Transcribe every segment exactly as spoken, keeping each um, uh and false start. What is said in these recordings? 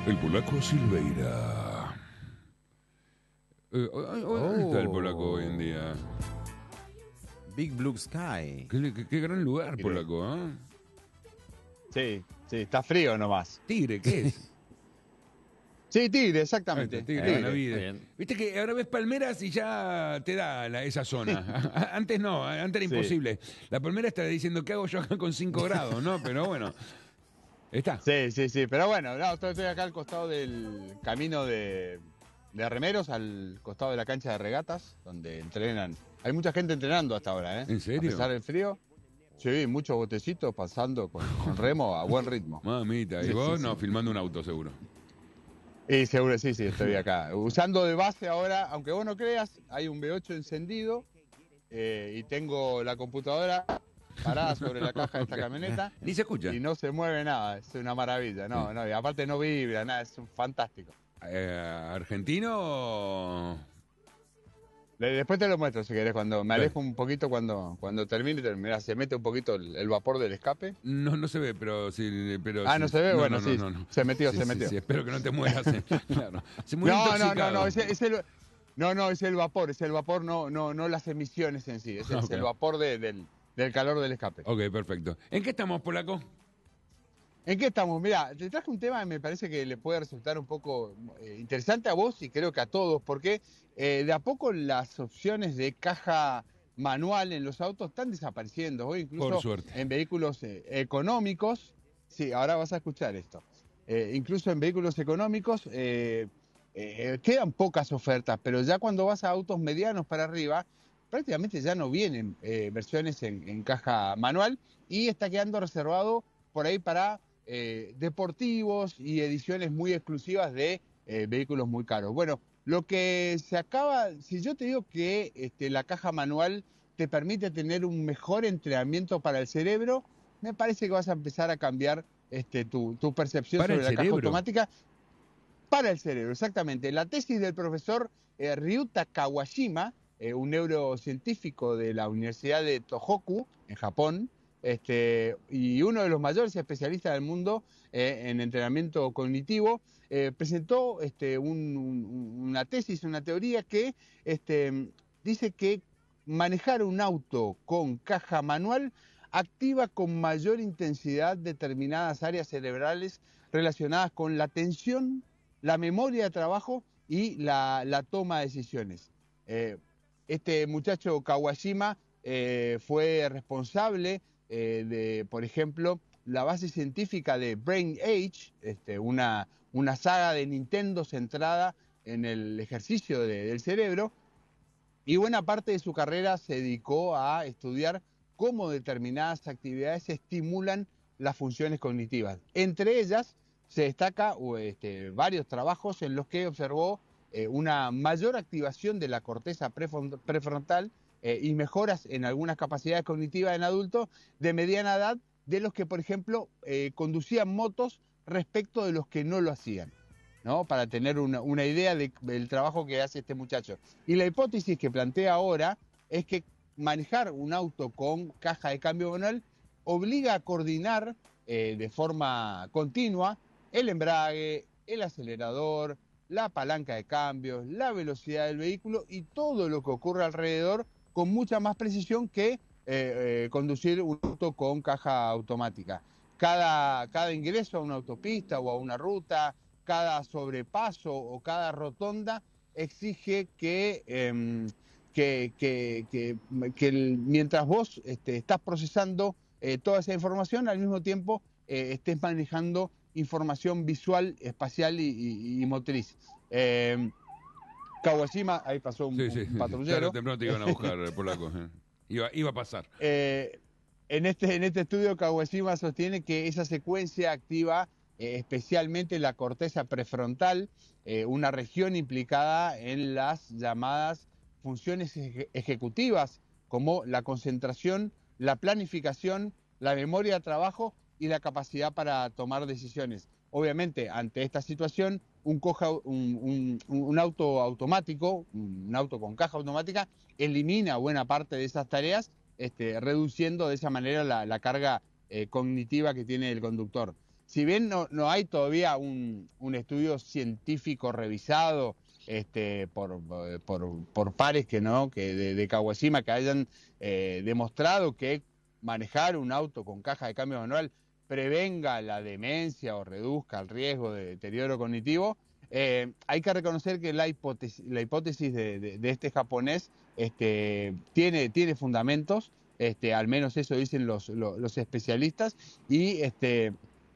El polaco Silveira. Eh, ¿Dónde está el polaco hoy en día? Big Blue Sky. Qué, qué- qué gran lugar, Mire. polaco, ¿eh? Sí, sí, está frío nomás. Tigre, ¿qué es? Sí, Tigre, Ahí exactamente. está, Tigre, Tigre, Benavides. está bien. Viste que ahora ves palmeras y ya te da la- esa zona. Antes no, antes era Sí. imposible. La palmera está diciendo, ¿qué hago yo acá con cinco grados? ¿No? Pero bueno, está. Sí, sí, sí. Pero bueno, no, estoy estoy acá al costado del camino de, de Remeros, al costado de la cancha de regatas, donde entrenan. Hay mucha gente entrenando hasta ahora, ¿eh? ¿En serio? A pesar del frío. Sí, muchos botecitos pasando con, con remo a buen ritmo. Mamita, y Sí, vos sí, no, sí. filmando un auto seguro. Y seguro, sí, sí, estoy acá. Usando de base ahora, aunque vos no creas, hay un V ocho encendido eh, y tengo la computadora parada sobre la caja de esta Ok. camioneta Ni se escucha. y no se mueve nada, es una maravilla. No, no, y aparte no vibra, nada, es un fantástico. Eh, ¿Argentino? Le- Después te lo muestro si querés, cuando me Dale. alejo un poquito cuando, cuando termine, te- mirá, se mete un poquito el, el vapor del escape. No, no se ve, pero sí. Pero Ah, sí. ¿no se ve? No, Bueno, no, no, sí, no, no. se metió, Sí, se sí, metió. sí, espero que no te mueras. eh. Claro. Se murió No, no, no, intoxicado. no, es, es el, no, no, es el vapor, es el vapor, no, no, no las emisiones en sí, es, es Ok. el vapor de- del, del calor del escape. Ok, perfecto. ¿En qué estamos, polaco? ¿En qué estamos? Mira, te traje un tema que me parece que le puede resultar un poco eh, interesante a vos y creo que a todos, porque eh, de a poco las opciones de caja manual en los autos están desapareciendo, hoy Por incluso suerte. en vehículos eh, económicos. Sí, ahora vas a escuchar esto. Eh, incluso en vehículos económicos eh, eh, quedan pocas ofertas, pero ya cuando vas a autos medianos para arriba, prácticamente ya no vienen eh, versiones en, en caja manual y está quedando reservado por ahí para eh, deportivos y ediciones muy exclusivas de eh, vehículos muy caros. Bueno, lo que se acaba, si yo te digo que este, la caja manual te permite tener un mejor entrenamiento para el cerebro, me parece que vas a empezar a cambiar este, tu, tu percepción ¿Para el sobre la caja cerebro? automática. Para el cerebro, exactamente. La tesis del profesor eh, Ryuta Kawashima, eh, un neurocientífico de la Universidad de Tohoku, en Japón, este, y uno de los mayores especialistas del mundo eh, en entrenamiento cognitivo, eh, presentó este, un- un- una tesis, una teoría que este, dice que manejar un auto con caja manual activa con mayor intensidad determinadas áreas cerebrales relacionadas con la atención, la memoria de trabajo y la, la toma de decisiones. Eh, este muchacho Kawashima eh, fue responsable eh, de, por ejemplo, la base científica de Brain Age, este, una, una saga de Nintendo centrada en el ejercicio de- del cerebro, y buena parte de su carrera se dedicó a estudiar cómo determinadas actividades estimulan las funciones cognitivas. Entre ellas se destaca o, este, varios trabajos en los que observó eh, una mayor activación de la corteza prefron- prefrontal eh, y mejoras en algunas capacidades cognitivas en adultos de mediana edad de los que, por ejemplo, eh, conducían motos respecto de los que no lo hacían, ¿no? Para tener una, una idea de- del trabajo que hace este muchacho. Y la hipótesis que plantea ahora es que manejar un auto con caja de cambio manual obliga a coordinar eh, de forma continua el embrague, el acelerador, la palanca de cambios, la velocidad del vehículo y todo lo que ocurre alrededor con mucha más precisión que eh, eh, conducir un auto con caja automática. Cada, cada ingreso a una autopista o a una ruta, cada sobrepaso o cada rotonda exige que, eh, que, que, que, que el, mientras vos este, estás procesando eh, toda esa información, al mismo tiempo eh, estés manejando información visual, espacial y, y, y motriz. Eh, Kawashima, ahí pasó un, Sí, sí. un Tarde o patrullero. temprano te iban a buscar, polaco. eh. Iba, iba a pasar. Eh, en, este, en este estudio, Kawashima sostiene que esa secuencia activa eh, especialmente la corteza prefrontal, eh, una región implicada en las llamadas funciones eje- ejecutivas, como la concentración, la planificación, la memoria de trabajo y la capacidad para tomar decisiones. Obviamente, ante esta situación, un, coja, un, un, un auto automático, un auto con caja automática, elimina buena parte de esas tareas, este, reduciendo de esa manera la, la carga eh, cognitiva que tiene el conductor. si bien no, no hay todavía un, un estudio científico revisado este, por, por, por pares que no, que de, de Kawashima que hayan eh, demostrado que manejar un auto con caja de cambio manual prevenga la demencia o reduzca el riesgo de deterioro cognitivo, eh, hay que reconocer que la hipótesis, la hipótesis de, de, de este japonés este, tiene, tiene fundamentos, este, al menos eso dicen los, los, los especialistas, y este,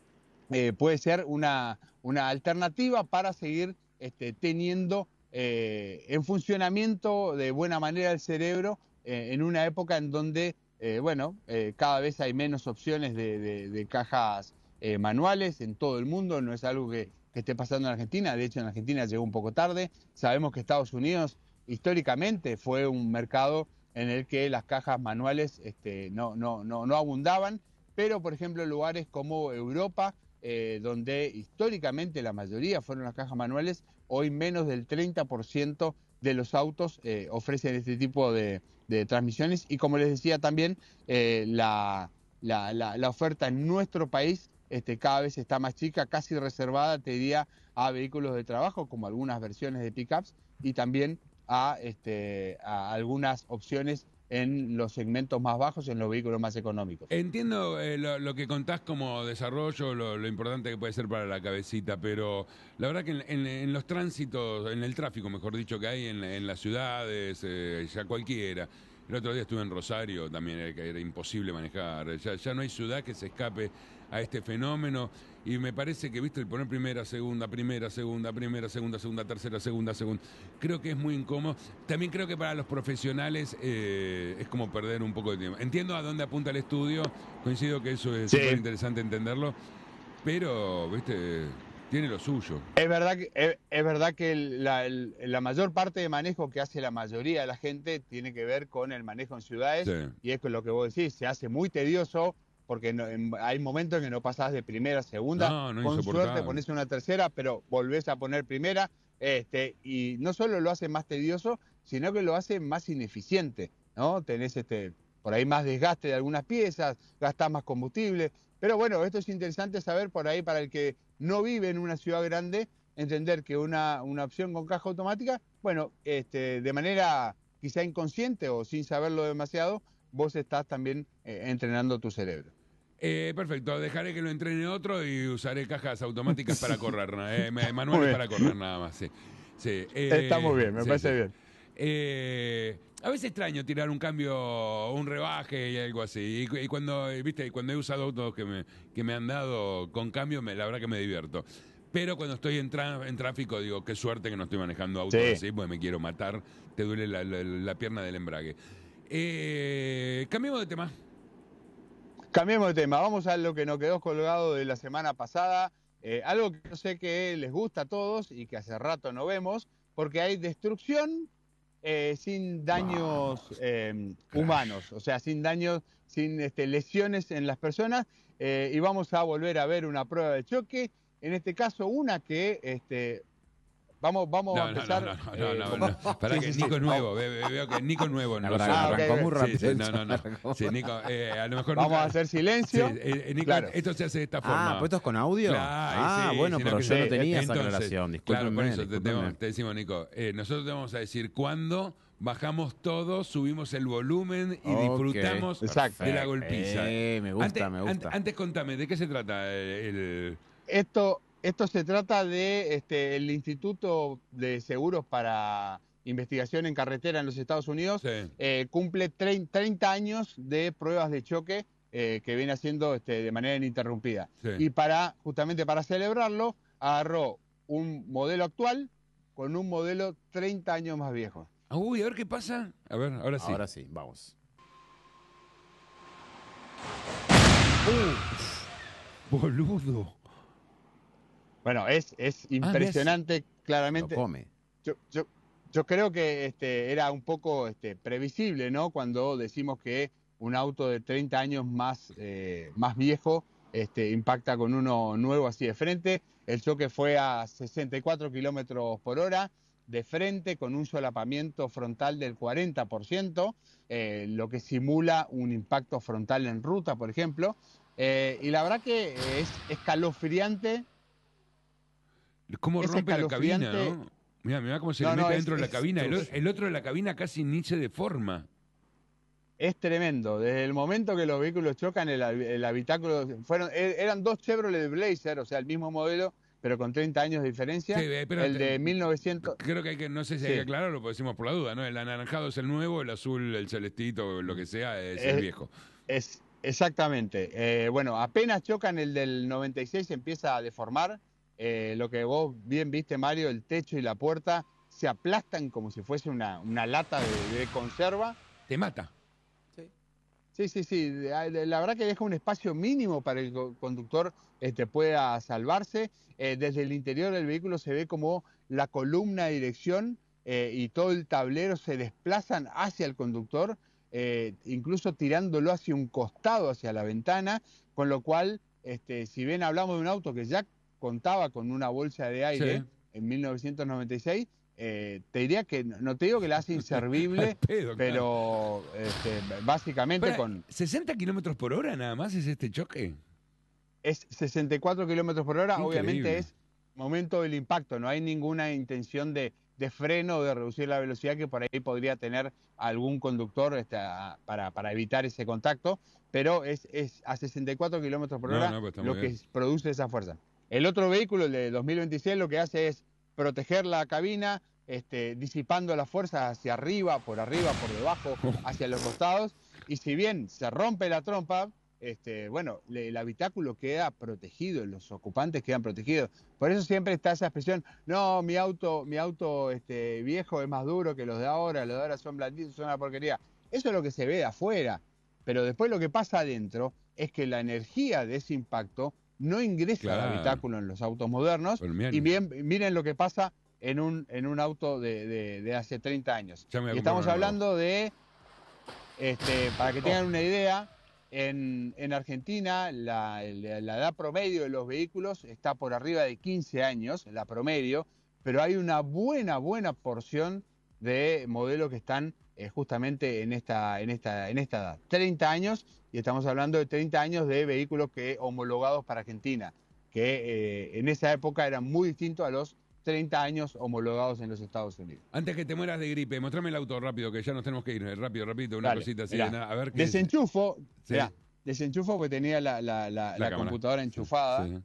eh, puede ser una, una alternativa para seguir este, teniendo eh, en funcionamiento de buena manera el cerebro eh, en una época en donde Eh, bueno, eh, cada vez hay menos opciones de, de, de cajas eh, manuales en todo el mundo, no es algo que, que esté pasando en Argentina, de hecho en Argentina llegó un poco tarde, sabemos que Estados Unidos históricamente fue un mercado en el que las cajas manuales este, no, no, no, no abundaban, pero por ejemplo en lugares como Europa, eh, donde históricamente la mayoría fueron las cajas manuales, hoy menos del treinta por ciento de los autos eh, ofrecen este tipo de, de transmisiones y como les decía también, eh, la, la, la, la oferta en nuestro país este, cada vez está más chica, casi reservada, te diría, a vehículos de trabajo, como algunas versiones de pickups, y también a, este, a algunas opciones en los segmentos más bajos, en los vehículos más económicos. Entiendo eh, lo, lo que contás como desarrollo, lo, lo importante que puede ser para la cabecita, pero la verdad que en, en, en los tránsitos, en el tráfico, mejor dicho, que hay en, en las ciudades, eh, ya cualquiera. El otro día estuve en Rosario, también era, era imposible manejar. Ya, ya no hay ciudad que se escape a este fenómeno y me parece que, viste, el poner primera, segunda, primera, segunda, primera, segunda, segunda, tercera, segunda, segunda, creo que es muy incómodo. También creo que para los profesionales eh, es como perder un poco de tiempo. Entiendo a dónde apunta el estudio, coincido que eso es súper Sí. interesante entenderlo, pero, viste, tiene lo suyo. Es verdad que, es, es verdad que la, el, la mayor parte de manejo que hace la mayoría de la gente tiene que ver con el manejo en ciudades, Sí. y es con lo que vos decís, se hace muy tedioso porque no, en, hay momentos en que no pasás de primera a segunda, No, no, con insoportable. suerte pones una tercera, pero volvés a poner primera, este, y no solo lo hace más tedioso, sino que lo hace más ineficiente, ¿no? Tenés este, por ahí más desgaste de algunas piezas, gastás más combustible, pero bueno, esto es interesante saber por ahí para el que no vive en una ciudad grande, entender que una, una opción con caja automática, bueno, este, de manera quizá inconsciente o sin saberlo demasiado, vos estás también eh, entrenando tu cerebro. Eh, perfecto, dejaré que lo entrene otro y usaré cajas automáticas para correr, eh, manuales para correr nada más. Sí. Sí, eh, Está muy bien, me sí, parece sí. bien. Eh, a veces extraño tirar un cambio, un rebaje y algo así. Y, y cuando, viste, cuando he usado autos que me, que me han dado con cambio, me, la verdad que me divierto. Pero cuando estoy en, tra- en tráfico, digo, qué suerte que no estoy manejando autos Sí. así, porque me quiero matar, te duele la, la, la pierna del embrague. Eh, cambiemos de tema. Cambiemos de tema, vamos a lo que nos quedó colgado de la semana pasada, eh, algo que yo sé que les gusta a todos y que hace rato no vemos, porque hay destrucción eh, sin daños eh, humanos, o sea, sin daños, sin este, lesiones en las personas, eh, y vamos a volver a ver una prueba de choque, en este caso una que... Este, Vamos, vamos No, a empezar. no, no, no, eh, no, no, no. Pará sí, que sí, Nico sí. es nuevo, ve- ve- veo que Nico es nuevo. La No verdad, sé. Ah, arrancó ok, muy ok. rápido. Sí, sí, no, no, no. Sí, Nico, eh, a lo mejor Vamos nunca- a hacer silencio. Sí, eh, Nico, Claro. esto se hace de esta Ah, forma. ¿puestos con audio? Claro, ah, sí, bueno, sino pero que yo sí. no tenía esa Entonces, aclaración. Claro, por Discúlpenme, eso te, discúlpenme. te- te decimos, Nico, eh, nosotros te vamos a decir cuándo bajamos todos, subimos el volumen y Ok, disfrutamos Exacto. de la golpiza. Eh, me gusta, antes, me an- gusta. Antes contame, ¿de qué se trata el...? el- Esto, esto se trata de este, el Instituto de Seguros para Investigación en Carretera en los Estados Unidos. Sí. Eh, cumple treinta años de pruebas de choque eh, que viene haciendo este, de manera ininterrumpida. Sí. Y para justamente para celebrarlo, agarró un modelo actual con un modelo treinta años más viejo. Ah, Uy, a ver qué pasa. A ver, ahora sí. Ahora sí, vamos. Boludo. Bueno, es, es impresionante, Lo claramente. come. Yo, yo, yo creo que este, era un poco este, previsible, ¿no? Cuando decimos que un auto de treinta años más, eh, más viejo este, impacta con uno nuevo así de frente. El choque fue a sesenta y cuatro kilómetros por hora de frente, con un solapamiento frontal del cuarenta por ciento, eh, lo que simula un impacto frontal en ruta, por ejemplo. Eh, y la verdad que es escalofriante. ¿Cómo Es rompe la cabina, escalofriante. no? Mira, mira cómo se No, le no, mete es- dentro de la es- cabina. El, o- es- el otro de la cabina casi ni se deforma. Es tremendo. Desde el momento que los vehículos chocan, el, hab- el habitáculo. Fueron, e- eran dos Chevrolet Blazer, o sea, el mismo modelo, pero con treinta años de diferencia. Sí, eh, pero el te- de mil novecientos. Creo que hay que, no sé si Sí. hay que aclararlo, porque decimos por la duda, ¿no? El anaranjado es el nuevo, el azul, el celestito, lo que sea, es el Eh, viejo. Es, exactamente. Eh, bueno, apenas chocan el del noventa y seis, se empieza a deformar. Eh, lo que vos bien viste, Mario, el techo y la puerta se aplastan como si fuese una, una lata de, de conserva. Te mata. Sí, sí, sí. de- de- La verdad que deja un espacio mínimo para que el co- conductor este, pueda salvarse. Eh, desde el interior del vehículo se ve como la columna de dirección eh, y todo el tablero se desplazan hacia el conductor, eh, incluso tirándolo hacia un costado, hacia la ventana, con lo cual, este, si bien hablamos de un auto que ya contaba con una bolsa de aire Sí. en mil novecientos noventa y seis, eh, te diría que, no te digo que la hace inservible, Al pedo, claro. pero este, básicamente Espera, con ¿sesenta kilómetros por hora nada más es este choque? es sesenta y cuatro kilómetros por hora, Increíble. obviamente es momento del impacto, no hay ninguna intención de, de freno o de reducir la velocidad que por ahí podría tener algún conductor este, a- para, para evitar ese contacto, pero es, es a sesenta y cuatro kilómetros por No, hora no, pues está lo muy que bien. produce esa fuerza. El otro vehículo, el de dos mil veintiséis, lo que hace es proteger la cabina, este, disipando la fuerza hacia arriba, por arriba, por debajo, hacia los costados, y si bien se rompe la trompa, este, bueno, le- el habitáculo queda protegido, los ocupantes quedan protegidos. Por eso siempre está esa expresión, no, mi auto, mi auto este, viejo es más duro que los de ahora, los de ahora son blanditos, son una porquería. Eso es lo que se ve de afuera, pero después lo que pasa adentro es que la energía de ese impacto no ingresa Claro. al habitáculo en los autos modernos, Pero miren. y bien, miren lo que pasa en un, en un auto de, de- de hace treinta años. Ya me voy a Y comprar estamos uno nuevo. hablando de, este, para que tengan una idea, en, en Argentina la, la- la edad promedio de los vehículos está por arriba de quince años, la promedio, pero hay una buena, buena porción de modelos que están eh, justamente en esta, en, esta, en esta edad. treinta años, y estamos hablando de treinta años de vehículos que homologados para Argentina, que eh, en esa época eran muy distintos a los treinta años homologados en los Estados Unidos. Antes que te mueras de gripe, mostrame el auto rápido, que ya nos tenemos que ir. Rápido, rápido, una Dale, cosita así. mirá. de nada. A ver qué es. Desenchufo, Sí. mirá, desenchufo porque tenía la, la- la- La la cámara. computadora enchufada, Sí.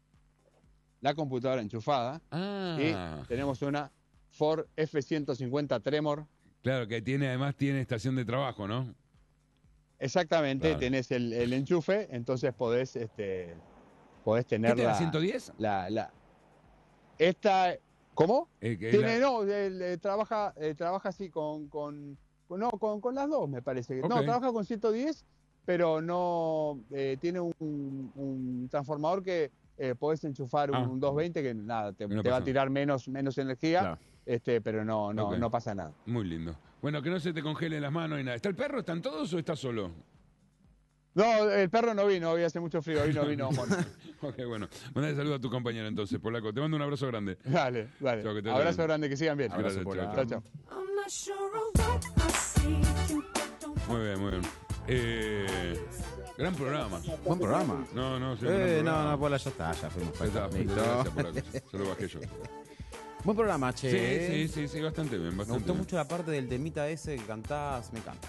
la computadora enchufada, Ah, y tenemos una Ford F ciento cincuenta Tremor. claro, que tiene, además tiene estación de trabajo, ¿no? Exactamente, Claro. tenés el, el enchufe, entonces podés, este, podés ¿Qué tener te da la, ciento diez? la, la- Esta, ¿cómo? Eh, que es Tiene, la- no, el, eh, trabaja, eh, trabaja así con, con, con- no, con, con las dos, me parece. No, Ok. trabaja con ciento diez, pero no, eh, tiene un, un transformador que eh, podés enchufar un, Ah. un doscientos veinte que nada, te, No te va pasa a tirar menos, menos energía, Claro. este, pero no, no, Ok. no pasa nada. Muy lindo. Bueno, que no se te congelen las manos y nada. ¿Está el perro? ¿Están todos o está solo? No, el perro no vino, hoy hace mucho frío, vino, vino Mon. Ok, bueno. Mandale saludo a tu compañero entonces, Polaco. Te mando un abrazo grande. Dale, dale. Chao, que te vaya Abrazo bien. grande, que sigan bien. Gracias, Abrazo, chao, Pola. chao. Chao, chao. I'm not sure of what I see. You don't Muy bien, muy bien. Eh, gran programa. Buen programa. No, no, sí, Eh, gran no, programa. no, Pola, ya está, ya fuimos. Ya está, Listo. gracias, Polaco. Se lo bajé yo. Buen programa, che. Sí, sí, sí, sí, bastante bien, Me bastante gustó bien. mucho la parte del temita ese que cantás, me encanta.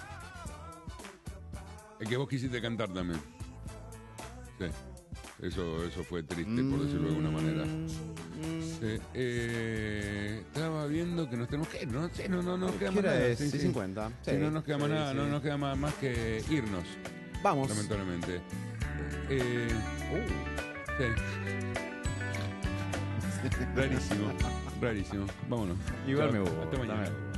El que vos quisiste cantar también. Sí. Eso, eso fue triste, por decirlo de alguna manera. Mm, Sí, eh, estaba viendo que nos tenemos que ir, ¿no? Sí, no, no, no nos ¿Qué queda más hora nada. es? Sí, sí. seis cincuenta. Sí, no nos queda más Sí, nada, sí. no nos queda más, más que irnos, Vamos. lamentablemente. Eh, Uh, sí. Rarísimo, rarísimo. Vámonos. Igual Chao, me hubo. Hasta mañana. Dame.